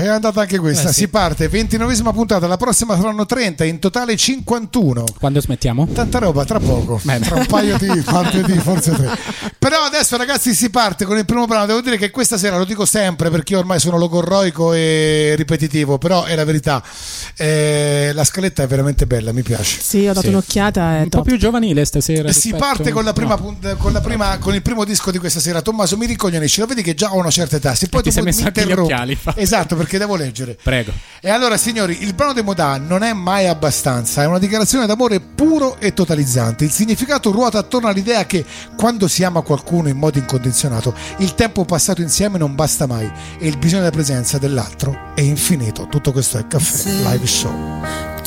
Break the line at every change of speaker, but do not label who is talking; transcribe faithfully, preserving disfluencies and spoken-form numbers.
è andata anche questa.
Eh, sì.
Si parte, ventinovesima puntata, la prossima saranno trenta, in totale cinquantuno.
Quando smettiamo?
Tanta roba, tra poco.
Bene.
Tra un paio di martedì, forse tre. Però adesso, ragazzi, si parte con il primo brano. Devo dire che questa sera, lo dico sempre perché io ormai sono logorroico e ripetitivo, però è la verità. Eh, la scaletta è veramente bella, mi piace.
Sì, ho dato
Sì.
un'occhiata. È
Un
top.
po' più giovanile stasera.
Si
rispetto-
parte con la prima,
no.
punt- con la prima con il primo disco di questa sera. Tommaso, mi rincognonisci, lo vedi che già ho una certa età. Se poi
ti
tu
sei
mi
messo anche gli
interrompi-
occhiali, fa.
Esatto, perché devo leggere.
Prego.
E allora, signori, il brano di Modà non è mai abbastanza, è una dichiarazione d'amore puro e totalizzante. Il significato ruota attorno all'idea che quando si ama qualcuno in modo incondizionato, il tempo passato insieme non basta mai e il bisogno della presenza dell'altro è infinito. Tutto questo è Caffè Live Show.